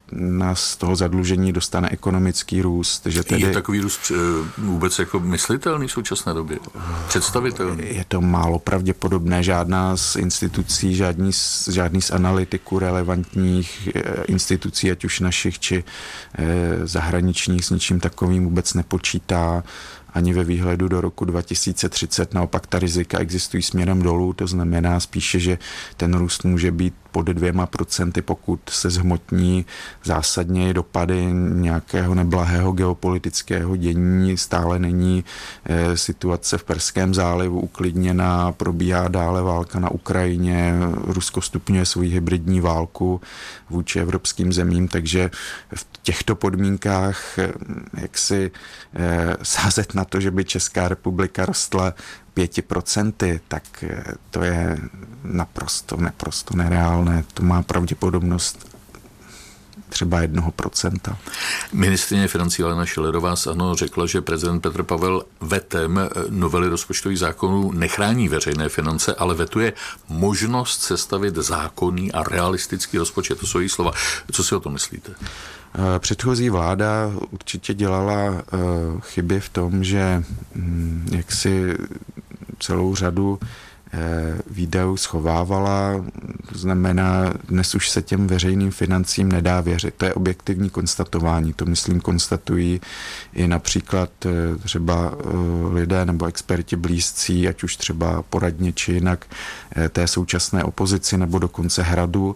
nás z toho zadlužení dostane ekonomický růst. Že tedy je takový růst vůbec jako myslitelný v současné době? Představitelný? Je to málo pravděpodobné. Žádná z institucí, žádný z analytiků relevantních institucí, ať už našich, či zahraničních, s ničím takovým vůbec nepočítá. Ani ve výhledu do roku 2030. Naopak ta rizika existují směrem dolů, to znamená spíše, že ten růst může být pod 2%, pokud se zhmotní zásadně dopady nějakého neblahého geopolitického dění. Stále není situace v Perském zálivu uklidněná, probíhá dále válka na Ukrajině, Rusko stupňuje svou hybridní válku vůči evropským zemím, takže v těchto podmínkách jak si sázet na to, že by Česká republika rostla 5%, tak to je naprosto nereálné. To má pravděpodobnost třeba 1%. Ministryně financí Alena Schillerová z ANO řekla, že prezident Petr Pavel vetem novely rozpočtových zákonů nechrání veřejné finance, ale vetuje možnost sestavit zákonný a realistický rozpočet. To jsou její slova. Co si o tom myslíte? Předchozí vláda určitě dělala chyby v tom, že jaksi celou řadu výdajů schovávala, to znamená, dnes už se těm veřejným financím nedá věřit. To je objektivní konstatování, to myslím konstatují i například třeba lidé nebo experti blízcí, ať už třeba poradně či jinak té současné opozici nebo dokonce Hradu.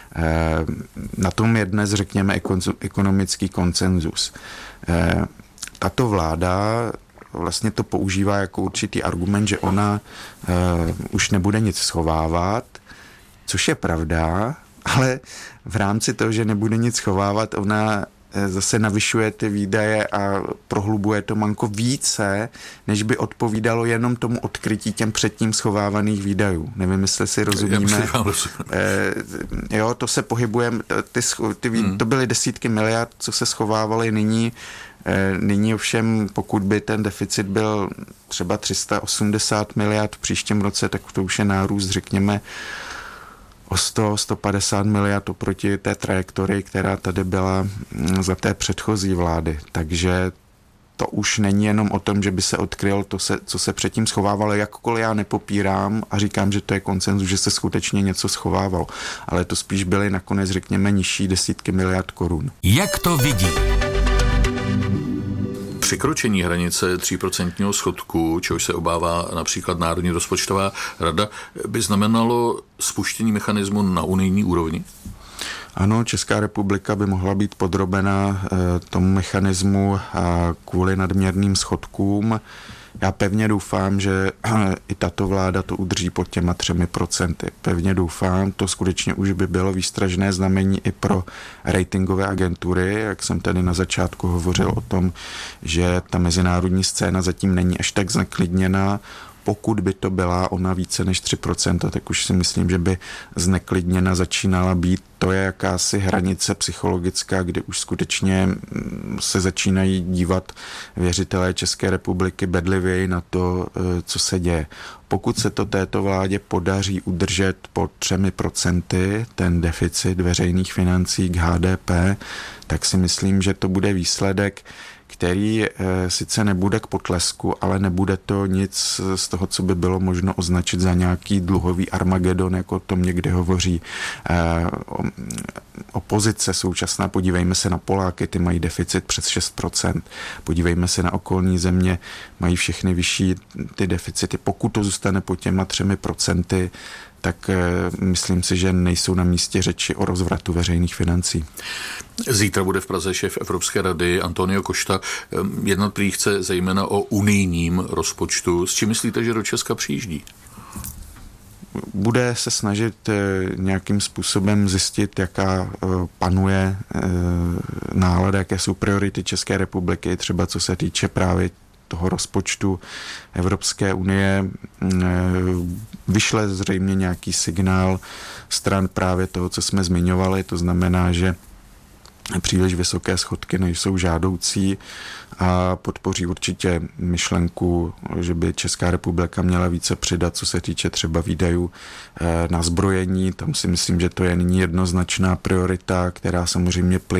Na tom je dnes, řekněme, ekonomický konsenzus. Tato vláda vlastně to používá jako určitý argument, že ona už nebude nic schovávat, což je pravda, ale v rámci toho, že nebude nic schovávat, ona zase navyšuje ty výdaje a prohlubuje to manko více, než by odpovídalo jenom tomu odkrytí těm předtím schovávaných výdajů. Nevím, jestli si rozumíme. Jo, to se pohybuje, to byly desítky miliard, co se schovávaly nyní. Nyní ovšem, pokud by ten deficit byl třeba 380 miliard v příštím roce, tak to už je nárůst, řekněme, o 100-150 miliard oproti té trajektorii, která tady byla za té předchozí vlády. Takže to už není jenom o tom, že by se odkryl to, co se předtím schovávalo, jakkoliv já nepopírám a říkám, že to je konsenzus, že se skutečně něco schovávalo. Ale to spíš byly nakonec, řekněme, nižší desítky miliard korun. Jak to vidí? Překročení hranice 3% schodku, čehož se obává například Národní rozpočtová rada, by znamenalo spuštění mechanismu na unijní úrovni? Ano, Česká republika by mohla být podrobena tomu mechanismu kvůli nadměrným schodkům. Já pevně doufám, že i tato vláda to udrží pod těma 3%. Pevně doufám, to skutečně už by bylo výstražné znamení i pro ratingové agentury, jak jsem tady na začátku hovořil o tom, že ta mezinárodní scéna zatím není až tak zneklidněná. Pokud by to byla ona více než 3%, tak už si myslím, že by zneklidněna začínala být. To je jakási hranice psychologická, kdy už skutečně se začínají dívat věřitelé České republiky bedlivěji na to, co se děje. Pokud se to této vládě podaří udržet pod 3% ten deficit veřejných financí k HDP, tak si myslím, že to bude výsledek, který sice nebude k potlesku, ale nebude to nic z toho, co by bylo možno označit za nějaký dluhový Armagedon, jako o tom někdy hovoří opozice současná. Podívejme se na Poláky, ty mají deficit přes 6%. Podívejme se na okolní země, mají všechny vyšší ty deficity. Pokud to zůstane pod těma 3%, tak myslím si, že nejsou na místě řeči o rozvratu veřejných financí. Zítra bude v Praze šéf Evropské rady Antonio Costa. Jednat prý chce zejména o unijním rozpočtu. S čím myslíte, že do Česka přijíždí? Bude se snažit nějakým způsobem zjistit, jaká panuje nálada, jaké jsou priority České republiky, třeba co se týče právě toho rozpočtu Evropské unie. Vyšle zřejmě nějaký signál stran právě toho, co jsme zmiňovali, to znamená, že příliš vysoké schodky nejsou žádoucí a podpoří určitě myšlenku, že by Česká republika měla více přidat, co se týče třeba výdajů na zbrojení. Tam si myslím, že to je nyní jednoznačná priorita, která samozřejmě plyne